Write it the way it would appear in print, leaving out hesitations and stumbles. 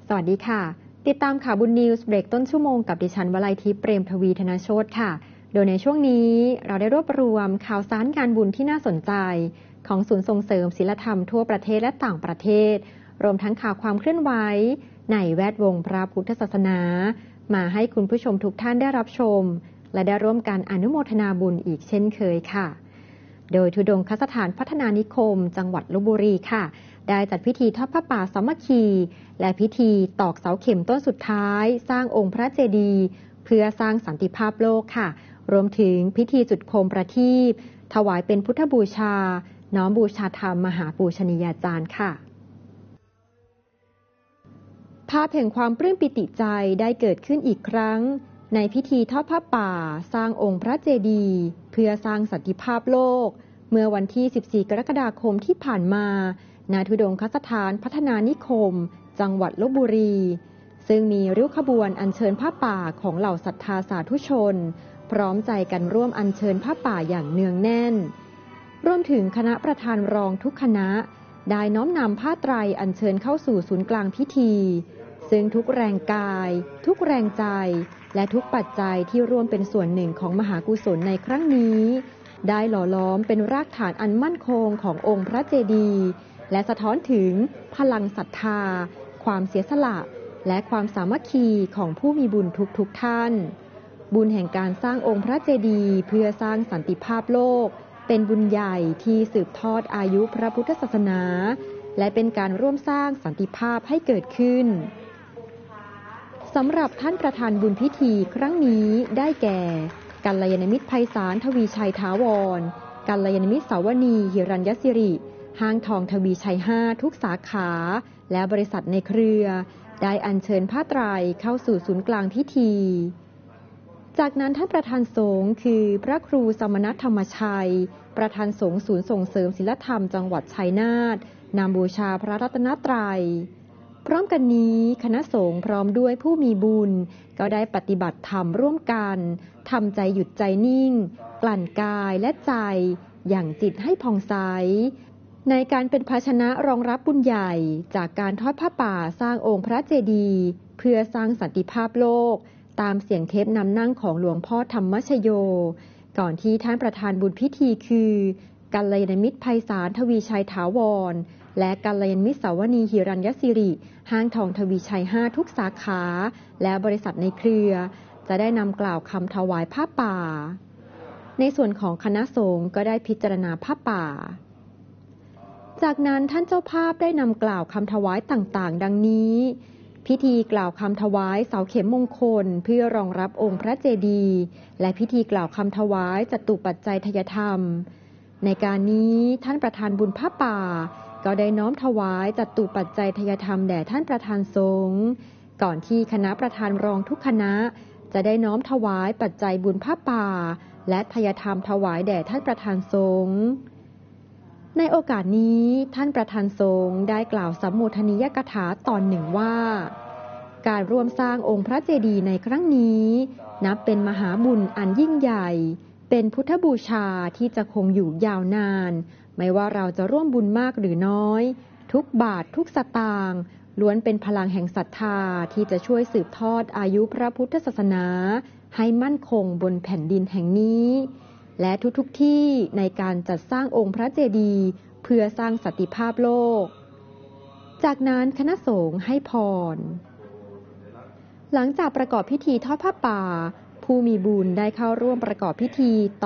สวัสดีค่ะติดตามข่าวบุญนิวส์เบรกต้นชั่วโมงกับดิฉันวลัยทิพย์เปรมทวีธนโชติค่ะโดยในช่วงนี้เราได้รวบรวมข่าวสารงานบุญที่น่าสนใจของศูนย์ส่งเสริมศีลธรรมทั่วประเทศและต่างประเทศรวมทั้งข่าวความเคลื่อนไหวในแวดวงพระพุทธศาสนามาให้คุณผู้ชมทุกท่านได้รับชมและได้ร่วมกันอนุโมทนาบุญอีกเช่นเคยค่ะโดยธุดงคสถานพัฒนานิคมจังหวัดลพบุรีค่ะได้จัดพิธีทอดผ้าป่าสามัคคีและพิธีตอกเสาเข็มต้นสุดท้ายสร้างองค์พระเจดีย์เพื่อสร้างสันติภาพโลกค่ะรวมถึงพิธีจุดโคมประทีปถวายเป็นพุทธบูชาน้อมบูชาธรรมมหาปูชนียาจารย์ค่ะภาพแห่งความปลื้มปิติใจได้เกิดขึ้นอีกครั้งในพิธีทอดผ้าป่าสร้างองค์พระเจดีย์เพื่อสร้างสันติภาพโลกเมื่อวันที่14กรกฎาคมที่ผ่านมาณธุดงคสถานพัฒนานิคมจังหวัดลพบุรีซึ่งมีริ้วขบวนอัญเชิญผ้าป่าของเหล่าศรัทธาสาธุชนพร้อมใจกันร่วมอัญเชิญผ้าป่าอย่างเนืองแน่นรวมถึงคณะประธานรองทุกคณะได้น้อมนำผ้าไตรอัญเชิญเข้าสู่ศูนย์กลางพิธีซึ่งทุกแรงกายทุกแรงใจและทุกปัจจัยที่ร่วมเป็นส่วนหนึ่งของมหากุศลในครั้งนี้ได้หล่อล้อมเป็นรากฐานอันมั่นคงขององค์พระเจดีย์และสะท้อนถึงพลังศรัทธาความเสียสละและความสามัคคีของผู้มีบุญทุกท่านบุญแห่งการสร้างองค์พระเจดีย์เพื่อสร้างสันติภาพโลกเป็นบุญใหญ่ที่สืบทอดอายุพระพุทธศาสนาและเป็นการร่วมสร้างสันติภาพให้เกิดขึ้นสำหรับท่านประธานบุญพิธีครั้งนี้ได้แก่กัลยาณมิตรไพศาลทวีชัยถาวรกัลยาณมิตรสาวนีหิรัญยศิริห้างทองทวีชัย5ทุกสาขาและบริษัทในเครือได้อัญเชิญผ้าไตรเข้าสู่ศูนย์กลางพิธีจากนั้นท่านประธานสงฆ์คือพระครูสมณธรรมชัยประธานสงฆ์ศูนย์ส่งเสริมศีลธรรมจังหวัดชัยนาทนำบูชาพระรัตนตรัยพร้อมกันนี้คณะสงฆ์พร้อมด้วยผู้มีบุญก็ได้ปฏิบัติธรรมร่วมกันทำใจหยุดใจนิ่งกลั่นกายและใจอย่างจิตให้ผ่องใสในการเป็นภาชนะรองรับบุญใหญ่จากการทอดผ้าป่าสร้างองค์พระเจดีย์เพื่อสร้างสันติภาพโลกตามเสียงเทปนำนั่งของหลวงพ่อธรรมชโยก่อนที่ท่านประธานบุญพิธีคือกัลยาณมิตรไพศาลทวีชัยถาวรและกัลยาณมิตรสาวนีหิรัญยศิริห้างทองทวีชัย5ทุกสาขาและบริษัทในเครือจะได้นำกล่าวคำถวายผ้าป่าในส่วนของคณะสงฆ์ก็ได้พิจารณาผ้าป่าจากนั้นท่านเจ้าภาพได้นำกล่าวคำถวายต่างๆดังนี้พิธีกล่าวคำถวายเสาเข็มมงคลเพื่อรองรับองค์พระเจดีย์และพิธีกล่าวคำถวายจตุปัจจัยทายธรรมในการนี้ท่านประธานบุญผ้าป่าก็ได้น้อมถวายจตุปัจจัยทายธรรมแด่ท่านประธานสงฆ์ก่อนที่คณะประธานรองทุกคณะจะได้น้อมถวายปัจจัยบุญผ้าป่าและทายธรรมถวายแด่ท่านประธานสงฆ์ในโอกาสนี้ท่านประธานสงฆ์ได้กล่าวสัมโมทนียกถาตอนหนึ่งว่าการร่วมสร้างองค์พระเจดีย์ในครั้งนี้นับเป็นมหาบุญอันยิ่งใหญ่เป็นพุทธบูชาที่จะคงอยู่ยาวนานไม่ว่าเราจะร่วมบุญมากหรือน้อยทุกบาททุกสตางค์ล้วนเป็นพลังแห่งศรัทธาที่จะช่วยสืบทอดอายุพระพุทธศาสนาให้มั่นคงบนแผ่นดินแห่งนี้และทุกที่ในการจัดสร้างองค์พระเจดีย์เพื่อสร้างสันติภาพโลกจากนั้นคณะสงฆ์ให้พรหลังจากประกอบพิธีทอดผ้าป่าผู้มีบุญได้เข้าร่วมประกอบพิธี